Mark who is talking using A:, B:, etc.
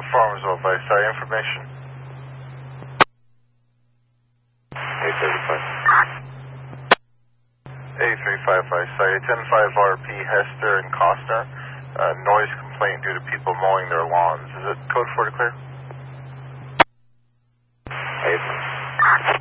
A: Farmersville, by sorry, information. 8355, sorry, 105 RP Hester and Costner. Noise complaint due to people mowing their lawns. Is it code 4 to clear?